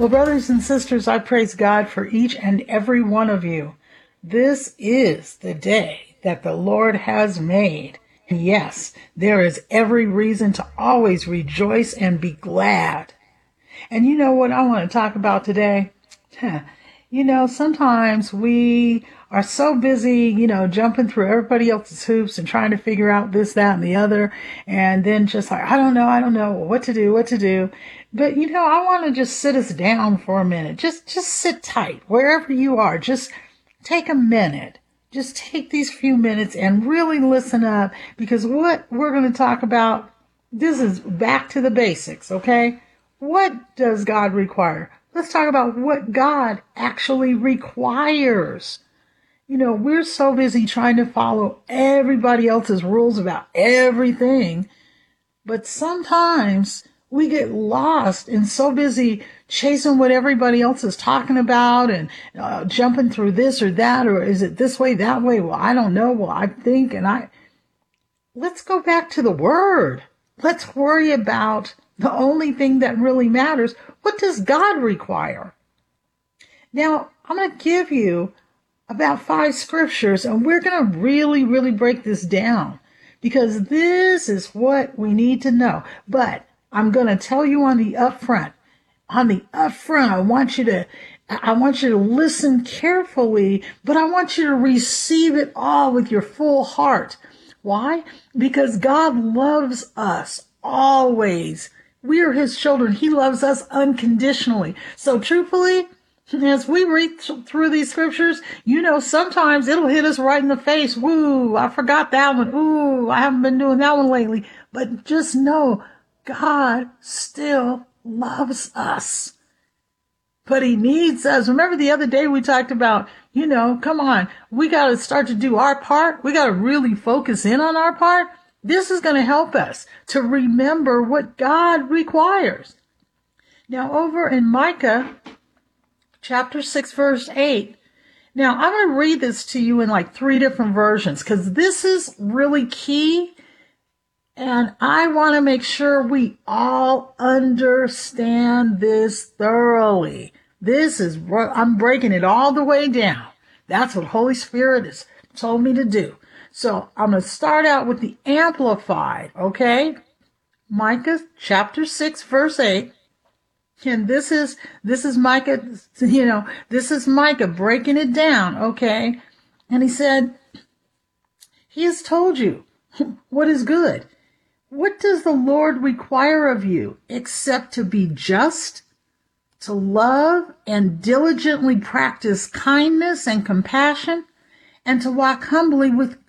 Well, brothers and sisters, I praise God for each and every one of you. This is the day that the Lord has made. And yes, there is every reason to always rejoice and be glad. And you know what I want to talk about today? Sometimes we are so busy, jumping through everybody else's hoops and trying to figure out this, that, and the other. And then just like, I don't know what to do. But, I want to just sit us down for a minute. Just sit tight wherever you are. Just take a minute. Just take these few minutes and really listen up, because what we're going to talk about, this is back to the basics, okay? What does God require? Let's talk about what God actually requires. We're so busy trying to follow everybody else's rules about everything, but sometimes we get lost and so busy chasing what everybody else is talking about and jumping through this or that, or is it this way, that way? Well, I don't know. Well, I think, let's go back to the Word. Let's worry about the only thing that really matters. What does God require? Now, I'm going to give you about 5 scriptures, and we're going to really, really break this down, because this is what we need to know. But I'm going to tell you on the upfront. I want you to listen carefully, but I want you to receive it all with your full heart. Why? Because God loves us always. We are His children. He loves us unconditionally. So truthfully, as we read through these scriptures, sometimes it'll hit us right in the face. Woo, I forgot that one. Ooh, I haven't been doing that one lately. But just know, God still loves us. But He needs us. Remember the other day we talked about, come on, we got to start to do our part. We got to really focus in on our part. This is going to help us to remember what God requires. Now, over in Micah chapter 6, verse 8. Now, I'm going to read this to you in like 3 different versions, because this is really key. And I want to make sure we all understand this thoroughly. I'm breaking it all the way down. That's what Holy Spirit has told me to do. So I'm going to start out with the Amplified, okay? Micah chapter 6, verse 8. And this is Micah, this is Micah breaking it down, okay? And he said, He has told you what is good. What does the Lord require of you except to be just, to love and diligently practice kindness and compassion, and to walk humbly with